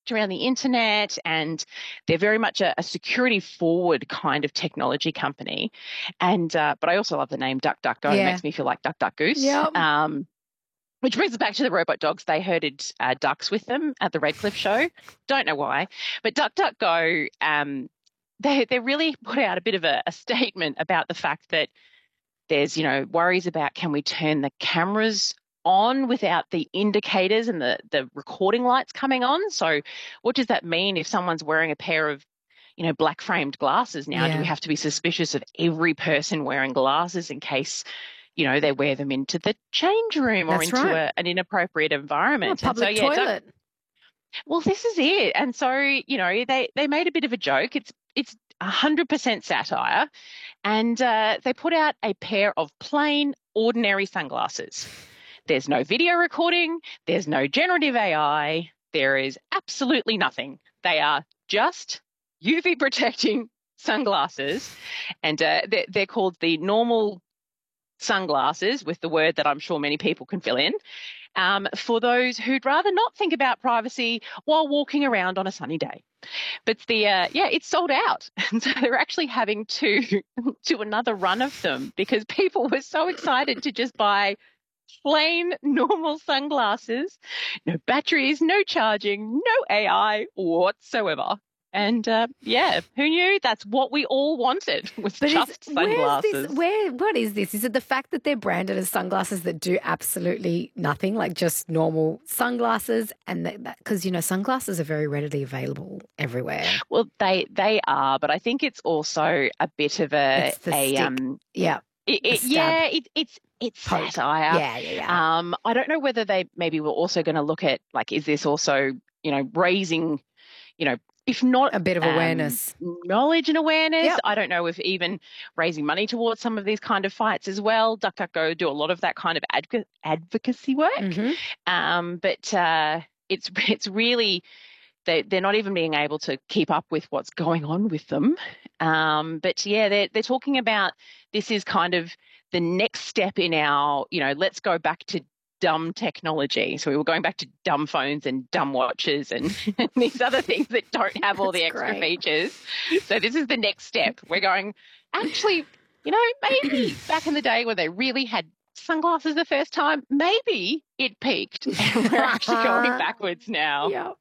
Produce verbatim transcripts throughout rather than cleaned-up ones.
wrapped around the internet, and they're very much a, a security-forward kind of technology company. And uh, but I also love the name DuckDuckGo. Yeah. It makes me feel like Duck Duck Goose. Yep. Um, which brings us back to the robot dogs. They herded uh, ducks with them at the Redcliffe show. Don't know why, but DuckDuckGo, um, they they really put out a bit of a, a statement about the fact that there's, you know, worries about, can we turn the cameras on without the indicators and the, the recording lights coming on? So what does that mean if someone's wearing a pair of, you know, black framed glasses now? Yeah. Do we have to be suspicious of every person wearing glasses in case, you know, they wear them into the change room or That's into right. a, an inappropriate environment? Oh, public and so, yeah, toilet. Duck, well, this is it. And so, you know, they, they made a bit of a joke. It's, it's one hundred percent satire. And uh, they put out a pair of plain, ordinary sunglasses. There's no video recording. There's no generative A I. There is absolutely nothing. They are just U V protecting sunglasses. And uh, they're, they're called the normal sunglasses, with the word that I'm sure many people can fill in, um, for those who'd rather not think about privacy while walking around on a sunny day. But the uh, yeah, it's sold out, and so they're actually having to do another run of them because people were so excited to just buy plain normal sunglasses, no batteries, no charging, no A I whatsoever. And uh, yeah, who knew? That's what we all wanted, was But just is, sunglasses. Where's this, where, what is this? Is it the fact that they're branded as sunglasses that do absolutely nothing, like just normal sunglasses? And that, because, you know, sunglasses are very readily available everywhere. Well, they they are, but I think it's also a bit of a It's the a stick. um Yeah. it, it, stab. yeah it, it's it's Poke. satire. Yeah, yeah, yeah. Um, I don't know whether they maybe were also going to look at, like, is this also, you know, raising, you know, if not A bit of um, awareness. knowledge and awareness. Yep. I don't know if even raising money towards some of these kind of fights as well. DuckDuckGo do a lot of that kind of adv- advocacy work. Mhm. Um, but uh, it's it's really, they, they're not even being able to keep up with what's going on with them. Um, but yeah, they're, they're talking about this is kind of the next step in our, you know, let's go back to dumb technology. So we were going back to dumb phones and dumb watches and, and these other things that don't have all the That's extra great. features. So this is the next step. We're going, actually, you know, maybe back in the day when they really had sunglasses the first time, maybe it peaked and we're actually going backwards now. Yep.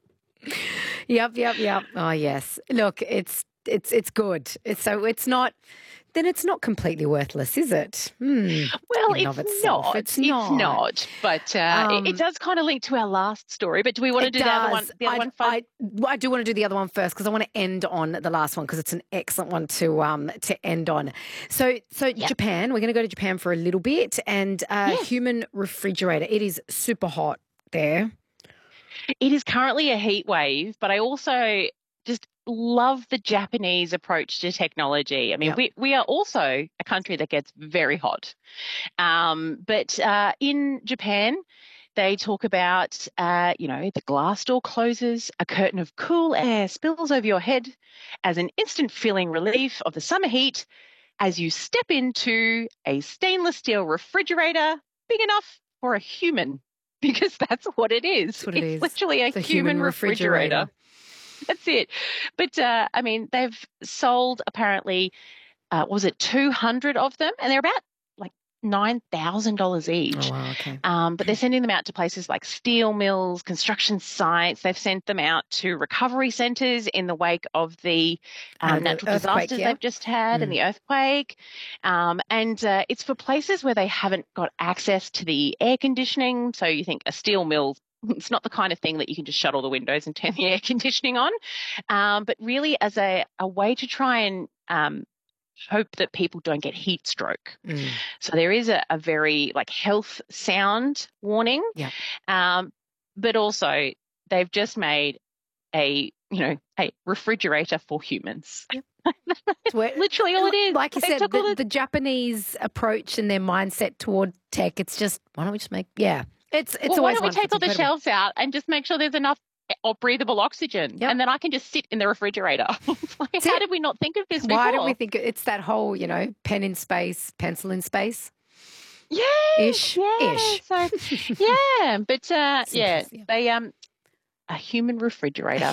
Yep, yep, yep. Oh, yes. Look, it's it's it's good. It's so it's not then it's not completely worthless, is it? Hmm. Well, In it's of itself. not. It's not. not. But uh, Um, it, it does kind of link to our last story. But do we want to It do the other one? does. The other I, one first? I, I do want to do the other one first because I want to end on the last one because it's an excellent one to um to end on. So so Japan, we're going to go to Japan for a little bit, and uh, Yes. human refrigerator. It is super hot there. It is currently a heat wave, but I also just love the Japanese approach to technology. I mean, Yep. we, we are also a country that gets very hot. Um, but uh, in Japan, they talk about, uh, you know, the glass door closes, a curtain of cool air spills over your head as an instant feeling relief of the summer heat as you step into a stainless steel refrigerator big enough for a human. Because that's what it is. That's what it it's is. literally a, It's a human, human refrigerator. refrigerator. That's it. But, uh, I mean, they've sold apparently, uh, was it two hundred of them? And they're about like nine thousand dollars each. Oh, wow, okay. Um, but they're sending them out to places like steel mills, construction sites. They've sent them out to recovery centres in the wake of the um, Uh, the natural earthquake, disasters yeah. they've just had Mm. and the earthquake. Um, and uh, it's for places where they haven't got access to the air conditioning. So you think a steel mill, it's not the kind of thing that you can just shut all the windows and turn the air conditioning on. Um, but really as a, a way to try and um, hope that people don't get heat stroke. Mm. So there is a, a very like health sound warning. Yeah. Um, but also they've just made a, you know, a refrigerator for humans. It's where- Literally all it is. Like you They said, took all the, the- the Japanese approach and their mindset toward tech, it's just, why don't we just make, yeah. It's it's well, why always don't we wonderful. take all It's the incredible. shelves out and just make sure there's enough or breathable oxygen, Yep. and then I can just sit in the refrigerator. It's like, That's how it. did we not think of this Why before? don't we think it's that whole, you know, pen in space, pencil in space? Yeah, Ish, yeah. ish. So, yeah, but uh, It's yeah, interesting. they um, a human refrigerator.